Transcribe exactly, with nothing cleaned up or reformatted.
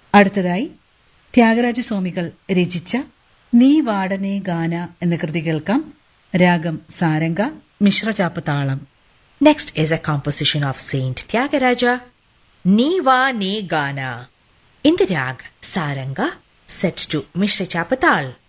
അടുത്തതായി ത്യാഗരാജസ്വാമികൾ രചിച്ച നീ വാടനേ ഗാന എന്ന കൃതി കേൾക്കാം. രാഗം സാരംഗ, മിശ്രചാപ്പ് താളം. Next is a composition of Saint Tyagaraja, Ni Va Ne Gana, in the rag Saranga, set to Mishra Chapatal.